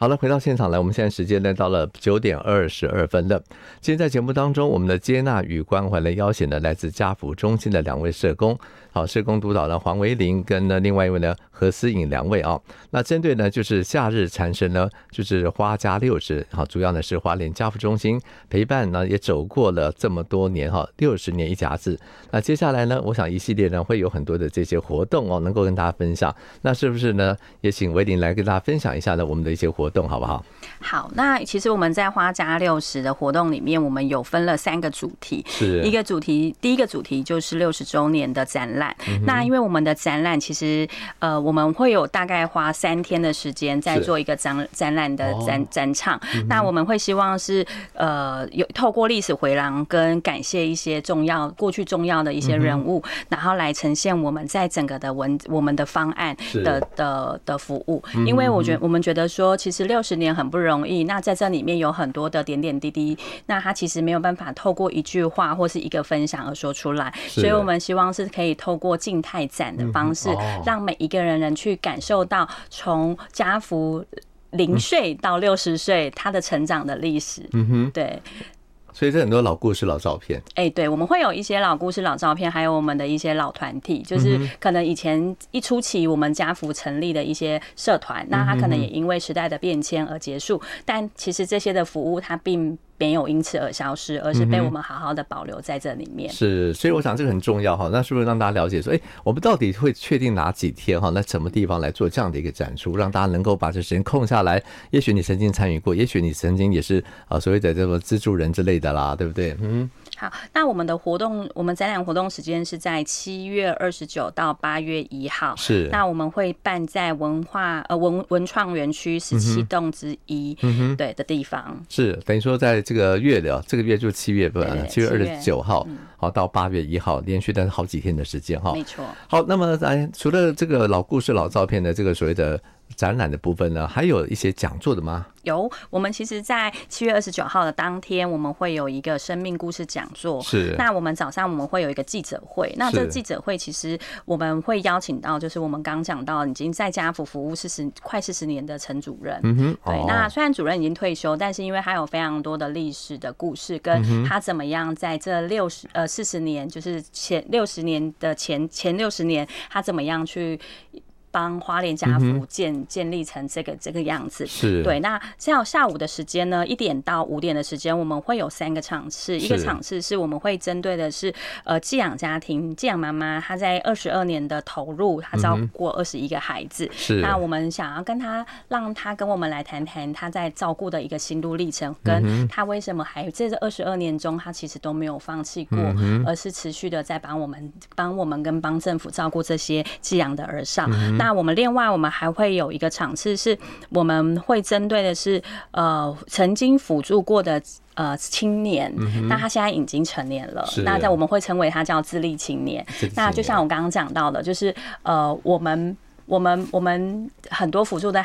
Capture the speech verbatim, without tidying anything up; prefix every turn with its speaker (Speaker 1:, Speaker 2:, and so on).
Speaker 1: 好了，回到现场来，我们现在时间呢到了九点二十二分了。今天在节目当中，我们的接纳与关怀的邀请呢，来自家福中心的两位社工，好，社工督导呢黄维玲跟呢另外一位呢何思颖两位啊。那针对呢就是夏日缠身呢，就是花家六十，好，主要呢是花莲家福中心陪伴呢也走过了这么多年哈，六十年一甲子。那接下来呢，我想一系列呢会有很多的这些活动哦，能够跟大家分享。那是不是呢，也请维玲来跟大家分享一下呢我们的一些活动好不好？
Speaker 2: 好，那其实我们在花家六十的活动里面，我们有分了三个主题。是一个主题，第一个主题就是六十周年的展览。嗯、那因为我们的展览其实呃我们会有大概花三天的时间在做一个展展览的展、哦、展场、嗯。那我们会希望是呃有透过历史回廊跟感谢一些重要过去重要的一些人物，嗯、然后来呈现我们在整个的文我们的方案的的的服务。因为我觉得我们觉得说，其实六十年很不容易，那在这里面有很多的点点滴滴，那它其实没有办法透过一句话或是一个分享而说出来，所以我们希望是可以透过静态展的方式，让每一个人人去感受到从家福零岁到六十岁他的成长的历史。嗯哼，对。
Speaker 1: 所以这很多老故事、老照片。
Speaker 2: 哎、欸，对，我们会有一些老故事、老照片，还有我们的一些老团体，就是可能以前一初期我们家福成立的一些社团，那它可能也因为时代的变迁而结束，但其实这些的服务它并没有因此而消失，而是被我们好好的保留在这里面。
Speaker 1: 是，所以我想这个很重要哈。那是不是让大家了解说，哎、欸，我们到底会确定哪几天哈，那什么地方来做这样的一个展出，让大家能够把这时间空下来？也许你曾经参与过，也许你曾经也是啊所谓的这个资助人之类的啦，对不对？嗯。
Speaker 2: 好，那我们的活动，我们展览活动时间是在七月二十九到八月一号。是。那我们会办在文化呃文文创园区十七栋之一，嗯、对的地方。是，
Speaker 1: 等于说在这个月的这个月就七月份，七月二十九号，好、嗯、到八月一号，连续的好几天的时间哈。
Speaker 2: 没错。
Speaker 1: 好，那么哎，除了这个老故事、老照片的这个所谓的展览的部分呢，还有一些讲座的吗？
Speaker 2: 有，我们其实在七月二十九号的当天，我们会有一个生命故事讲座。是。那我们早上我们会有一个记者会。那这个记者会其实我们会邀请到，就是我们刚讲到已经在家福服务四十快四十年的陈主任。嗯哼。对。哦、那虽然主任已经退休，但是因为他有非常多的历史的故事，跟他怎么样在这六十呃四十年，就是前六十年的前前六十年，他怎么样去帮花莲家福建建立成这个这个样子。是。对。那下下午的时间呢，一点到五点的时间，我们会有三个场次。一个场次是我们会针对的是呃寄养家庭，寄养妈妈她在二十二年的投入，她照顾过二十一个孩子。是。那我们想要跟她，让她跟我们来谈谈她在照顾的一个心路历程，跟她为什么还在这二十二年中，她其实都没有放弃过，而是持续的在帮我们帮我们跟帮政府照顾这些寄养的儿少。那我们另外我们还会有一个场次，是我们会针对的是呃曾经辅助过的呃青年，嗯、那他现在已经成年了，那在我们会称为他叫自立青年。那就像我刚刚讲到的，就是呃我们。我们我们很多辅助的